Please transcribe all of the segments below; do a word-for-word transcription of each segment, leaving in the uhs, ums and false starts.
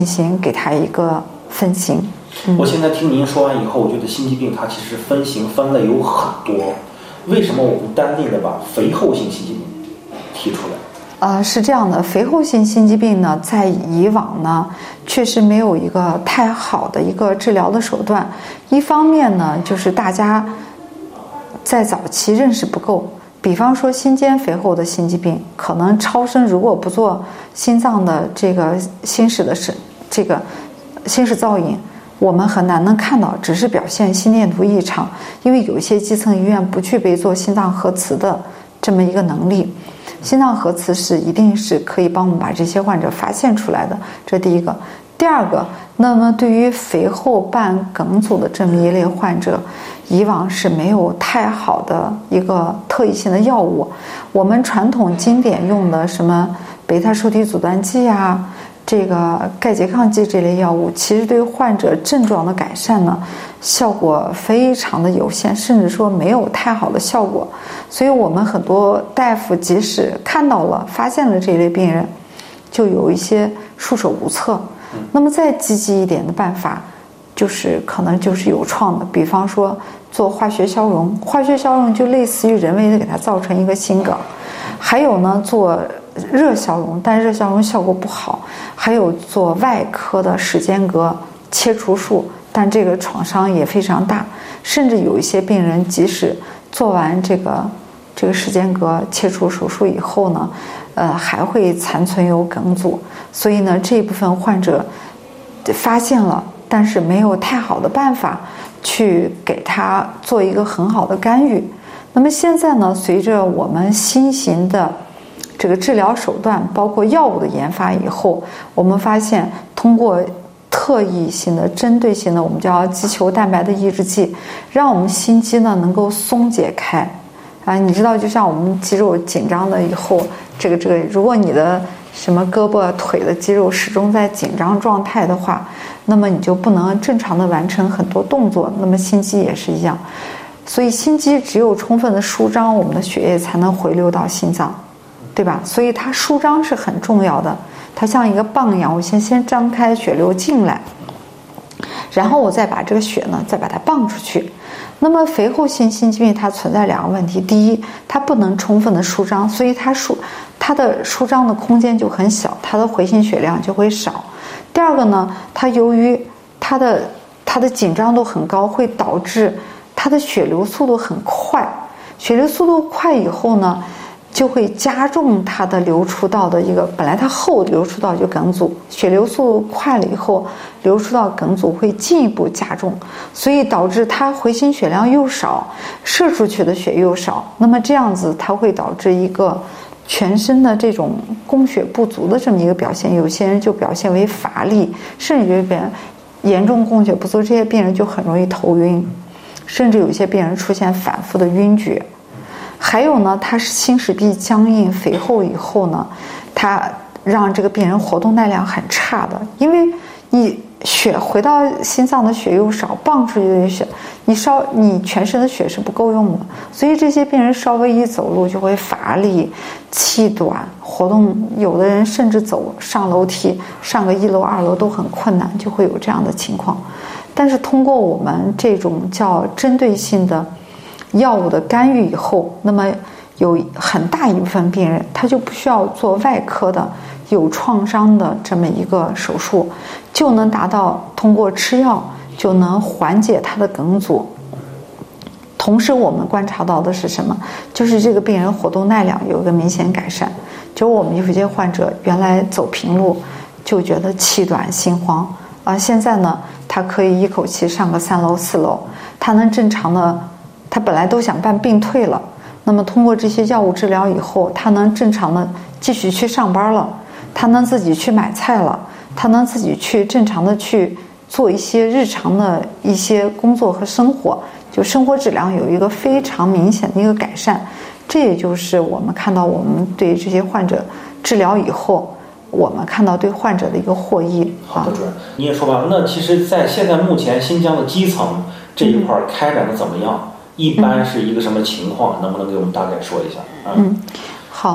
行给他一个分型。 嗯、我现在听您说完以后，我觉得心肌病它其实分型分类有很多，为什么我们单定的把肥厚性心肌病提出来？ 呃，是这样的，肥厚性心肌病呢，在以往呢，确实没有一个太好的一个治疗的手段。一方面呢，就是大家在早期认识不够，比方说心间肥厚的心肌病，可能超声如果不做心脏的这个心室的是这个心室造影，我们很难能看到，只是表现心电图异常，因为有一些基层医院不具备做心脏核磁的这么一个能力。心脏核磁是一定是可以帮我们把这些患者发现出来的，这第一个。第二个，那么对于肥厚伴梗阻的这么一类患者，以往是没有太好的一个特异性的药物。我们传统经典用的什么贝塔受体阻断剂啊，这个钙拮抗剂这类药物，其实对患者症状的改善呢，效果非常的有限，甚至说没有太好的效果。所以我们很多大夫即使看到了发现了这类病人，就有一些束手无策。那么再积极一点的办法，就是可能就是有创的，比方说做化学消融，化学消融就类似于人为的给它造成一个心梗。还有呢，做热消融，但热消融效果不好。还有做外科的室间隔切除术，但这个创伤也非常大，甚至有一些病人即使做完这个这个室间隔切除手术以后呢，呃，还会残存有梗阻。所以呢，这部分患者发现了，但是没有太好的办法去给他做一个很好的干预。那么现在呢，随着我们新型的这个治疗手段，包括药物的研发以后，我们发现通过特异性的、针对性的，我们叫肌球蛋白的抑制剂，让我们心肌呢能够松解开。啊，你知道，就像我们肌肉紧张了以后，这个这个，如果你的什么胳膊腿的肌肉始终在紧张状态的话，那么你就不能正常的完成很多动作。那么心肌也是一样，所以心肌只有充分的舒张，我们的血液才能回流到心脏，对吧？所以它舒张是很重要的。它像一个棒一样，我先先张开，血流进来，然后我再把这个血呢，再把它棒出去。那么肥厚性心肌病它存在两个问题，第一，它不能充分的舒张，所以它舒它的舒张的空间就很小，它的回心血量就会少。第二个呢，它由于它的它的紧张度很高，会导致它的血流速度很快，血流速度快以后呢，就会加重它的流出道的一个，本来它厚流出道就梗阻，血流速度快了以后，流出道梗阻会进一步加重，所以导致它回心血量又少，射出去的血又少，那么这样子它会导致一个全身的这种供血不足的这么一个表现，有些人就表现为乏力，甚至有些人严重供血不足，这些病人就很容易头晕，甚至有些病人出现反复的晕厥。还有呢，它是心室壁僵硬肥厚以后呢，它让这个病人活动耐量很差的，因为你血回到心脏的血又少，泵出去的血，你稍你全身的血是不够用的，所以这些病人稍微一走路就会乏力、气短，活动有的人甚至走上楼梯，上个一楼、二楼都很困难，就会有这样的情况。但是通过我们这种叫针对性的药物的干预以后，那么有很大一部分病人他就不需要做外科的有创伤的这么一个手术，就能达到通过吃药就能缓解他的梗阻。同时我们观察到的是什么？就是这个病人活动耐量有一个明显改善。就我们有些患者原来走平路就觉得气短心慌啊，现在呢他可以一口气上个三楼四楼，他能正常的，他本来都想办病退了，那么通过这些药物治疗以后，他能正常的继续去上班了，他能自己去买菜了，他能自己去正常的去做一些日常的一些工作和生活，就生活质量有一个非常明显的一个改善。这也就是我们看到我们对这些患者治疗以后，我们看到对患者的一个获益。 好的，主任，你也说吧，那其实在现在目前新疆的基层这一块开展的怎么样？一般是一个什么情况？能不能给我们大概说一下？ 嗯，好，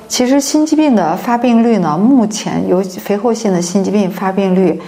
其实心肌病的发病率呢，目前有肥厚性的心肌病发病率